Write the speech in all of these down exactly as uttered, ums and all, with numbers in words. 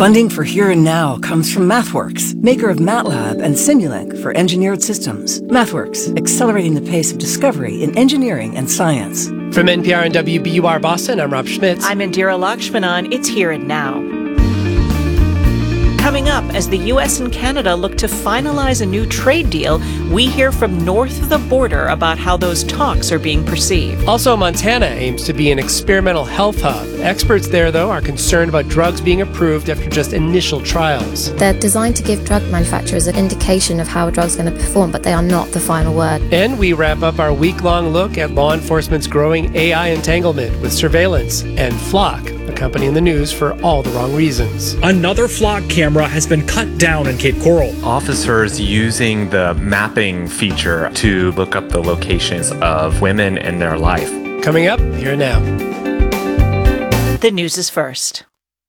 Funding for Here and Now comes from MathWorks, maker of MATLAB and Simulink for engineered systems. MathWorks, accelerating the pace of discovery in engineering and science. From N P R and W B U R Boston, I'm Rob Schmitz. I'm Indira Lakshmanan. It's Here and Now. Coming up, as the U S and Canada look to finalize a new trade deal, we hear from north of the border about how those talks are being perceived. Also, Montana aims to be an experimental health hub. Experts there, though, are concerned about drugs being approved after just initial trials. They're designed to give drug manufacturers an indication of how a drug's going to perform, but they are not the final word. And we wrap up our week-long look at law enforcement's growing A I entanglement with surveillance and Flock, a company in the news for all the wrong reasons. Another Flock camera has been cut down in Cape Coral. Officers using the mapping feature to look up the locations of women in their life. Coming up, Here and Now. The news is first.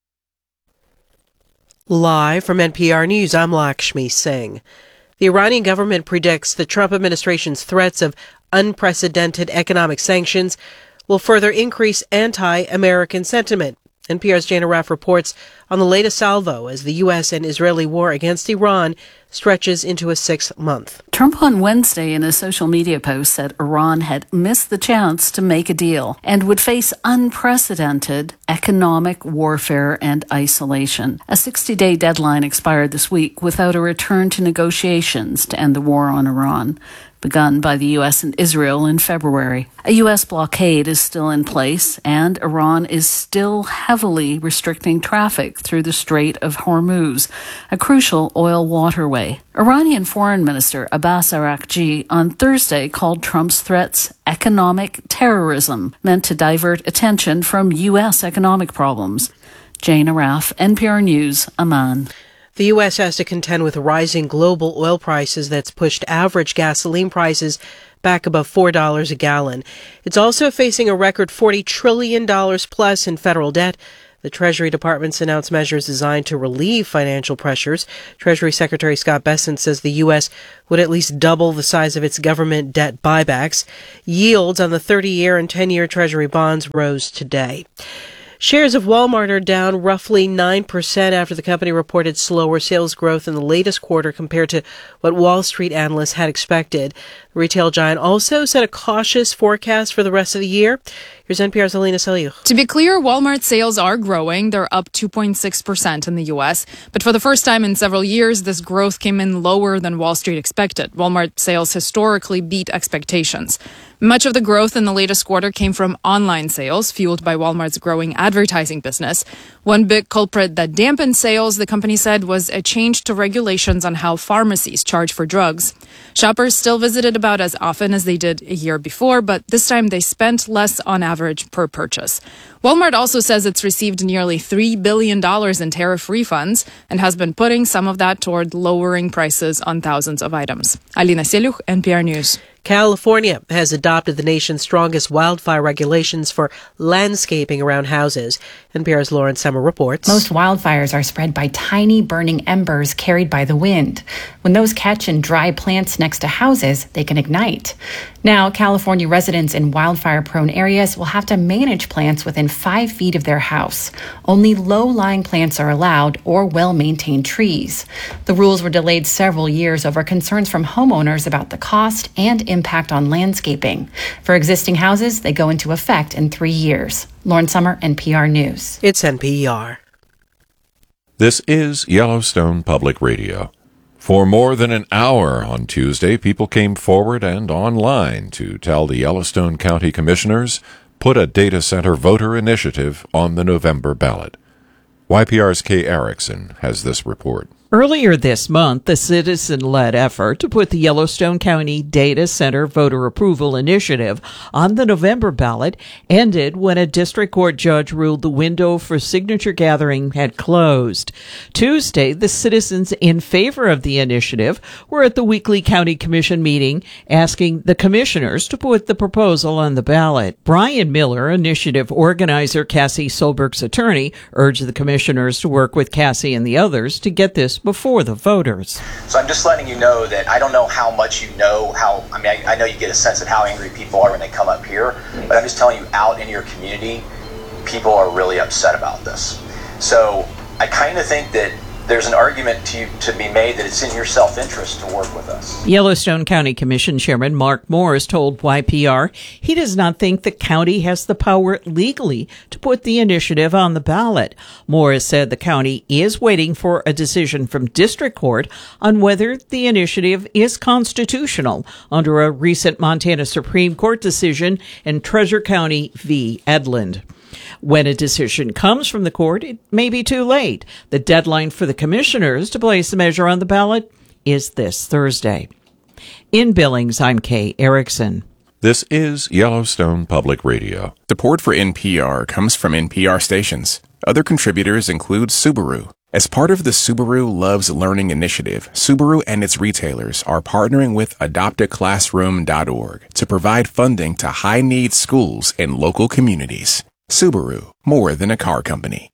Live from N P R News, I'm Lakshmi Singh. The Iranian government predicts the Trump administration's threats of unprecedented economic sanctions will further increase anti-American sentiment. N P R's Jana Raff reports on the latest salvo as the U S and Israeli war against Iran stretches into a sixth month. Trump on Wednesday in a social media post said Iran had missed the chance to make a deal and would face unprecedented economic warfare and isolation. A sixty-day deadline expired this week without a return to negotiations to end the war on Iran, begun by the U S and Israel in February. A U S blockade is still in place, and Iran is still heavily restricting traffic through the Strait of Hormuz, a crucial oil waterway. Iranian Foreign Minister Abbas Araghchi on Thursday called Trump's threats economic terrorism, meant to divert attention from U S economic problems. Jana Raff, N P R News, Amman. The U S has to contend with rising global oil prices that's pushed average gasoline prices back above four dollars a gallon. It's also facing a record forty trillion dollars plus in federal debt. The Treasury Department's announced measures designed to relieve financial pressures. Treasury Secretary Scott Bessent says the U S would at least double the size of its government debt buybacks. Yields on the thirty-year and ten-year Treasury bonds rose today. Shares of Walmart are down roughly nine percent after the company reported slower sales growth in the latest quarter compared to what Wall Street analysts had expected. The retail giant also set a cautious forecast for the rest of the year. Here's N P R's Alina Saliuch. To be clear, Walmart sales are growing. They're up two point six percent in the U S. But for the first time in several years, this growth came in lower than Wall Street expected. Walmart sales historically beat expectations. Much of the growth in the latest quarter came from online sales, fueled by Walmart's growing advertising business. One big culprit that dampened sales, the company said, was a change to regulations on how pharmacies charge for drugs. Shoppers still visited about as often as they did a year before, but this time they spent less on average per purchase. Walmart also says it's received nearly three billion dollars in tariff refunds and has been putting some of that toward lowering prices on thousands of items. Alina Saliuch, N P R News. California has adopted the nation's strongest wildfire regulations for landscaping around houses. N P R's Lauren Summer reports. Most wildfires are spread by tiny burning embers carried by the wind. When those catch in dry plants next to houses, they can ignite. Now, California residents in wildfire-prone areas will have to manage plants within five feet of their house. Only low-lying plants are allowed, or well-maintained trees. The rules were delayed several years over concerns from homeowners about the cost and impact on landscaping. For existing houses, they go into effect in three years. Lauren Summer, N P R News. It's N P R. This is Yellowstone Public Radio. For more than an hour on Tuesday, people came forward and online to tell the Yellowstone County Commissioners put a data center voter initiative on the November ballot. Y P R's Kay Erickson has this report. Earlier this month, the citizen-led effort to put the Yellowstone County Data Center Voter Approval Initiative on the November ballot ended when a district court judge ruled the window for signature gathering had closed. Tuesday, the citizens in favor of the initiative were at the weekly county commission meeting asking the commissioners to put the proposal on the ballot. Brian Miller, initiative organizer Cassie Solberg's attorney, urged the commissioners to work with Cassie and the others to get this before the voters. So I'm just letting you know that I don't know how much you know how, I mean, I, I know you get a sense of how angry people are when they come up here, but I'm just telling you out in your community, people are really upset about this. So I kind of think that there's an argument to, to be made that it's in your self-interest to work with us. Yellowstone County Commission Chairman Mark Morris told Y P R he does not think the county has the power legally to put the initiative on the ballot. Morris said the county is waiting for a decision from district court on whether the initiative is constitutional under a recent Montana Supreme Court decision in Treasure County v. Edland. When a decision comes from the court, it may be too late. The deadline for the commissioners to place the measure on the ballot is this Thursday. In Billings, I'm Kay Erickson. This is Yellowstone Public Radio. Support for N P R comes from N P R stations. Other contributors include Subaru. As part of the Subaru Loves Learning initiative, Subaru and its retailers are partnering with adopt a classroom dot org to provide funding to high-need schools in local communities. Subaru, more than a car company.